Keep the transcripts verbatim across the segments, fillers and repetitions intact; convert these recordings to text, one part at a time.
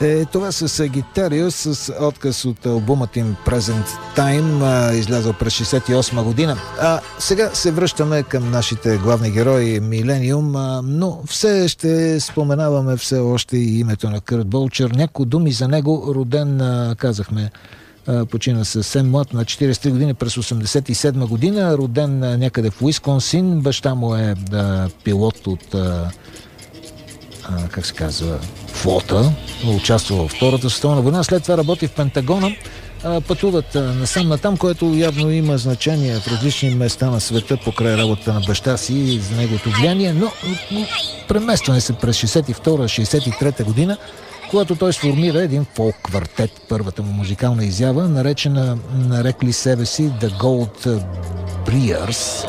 Е, това са Sagittarius с отказ от албумът им Present Time, излязъл през шейсет и осма година. А сега се връщаме към нашите главни герои Millennium, но все ще споменаваме все още и името на Кърт Болчър. Няколко думи за него. Роден, казахме, почина съвсем млад, на четирийсет и три години през осемдесет и седма година. Роден някъде в Уисконсин. Баща му е да, пилот от А, как се казва, флота, участвал във Втората световна война, след това работи в Пентагона, а, пътуват а, насам натам, което явно има значение в различни места на света покрай работата на баща си и за неговото влияние, но, но преместване се през шейсет и втора шейсет и трета година, когато той сформира един фолк квартет, първата му музикална изява, наречена, нарекли себе си The Gold Briars.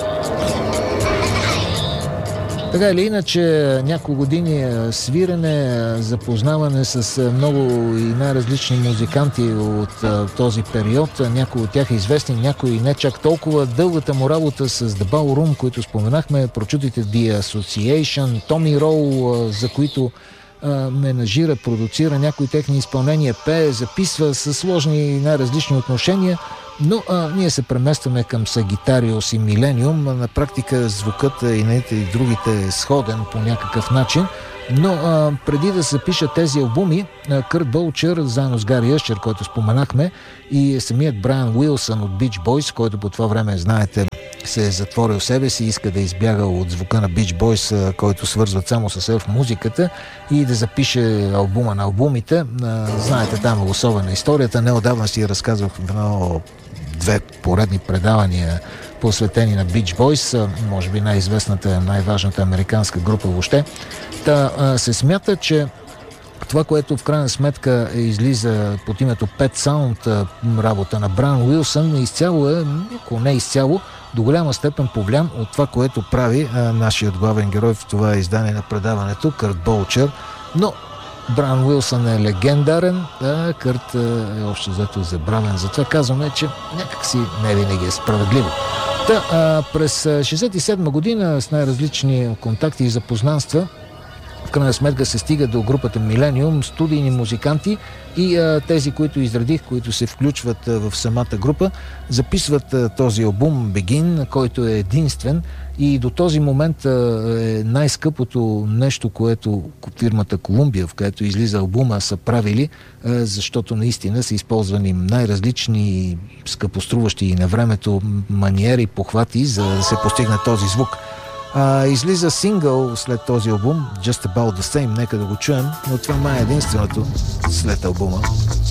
Така или иначе, няколко години свирене, запознаване с много и най-различни музиканти от този период. Някои от тях е известни, някои не чак толкова. Дългата му работа с The Ballroom, които споменахме, прочутите The Association, Томи Роу, за които менажира, продуцира някои техни изпълнения, пее, записва със сложни и най-различни отношения. Но а, ние се преместваме към Sagittarius и Millennium. На практика звукът и едните и другите е сходен по някакъв начин. Но а, преди да се пишат тези албуми, Кърт Болчър, заедно с Гари Ъщер, който споменахме, и самият Брайан Уилсън от Beach Boys, който по това време, знаете, се е затворил себе си, иска да избяга от звука на Beach Boys, който свързват само с елф музиката, и да запише албума на албумите. А, знаете, там е особена историята. Неодавна си разказвах в едно две поредни предавания, посветени на Beach Boys, може би най-известната, най-важната американска група въобще. Та а, се смята, че това, което в крайна сметка излиза под името Pet Sound, работа на Брайан Уилсън, изцяло е, ако не изцяло, до голяма степен повлиян от това, което прави а, нашият главен герой в това издание на предаването, Кърт Болчър. Но Брайан Уилсън е легендарен, а Кърт е общо взето забравен. Затова казваме, че някакси не винаги е справедливо. Та, а, през шейсет и седма година с най-различни контакти и запознанства в крайна сметка се стига до групата Millennium, студийни музиканти и а, тези, които изредих, които се включват а, в самата група, записват а, този албум Begin, който е единствен и до този момент а, е най-скъпото нещо, което фирмата Колумбия, в която излиза албума, са правили, а, защото наистина са използвани най-различни скъпоструващи и на времето маниери и похвати, за да се постигне този звук. А, излиза сингъл след този албум, Just About The Same, нека да го чуем, но това май е единственото след албума.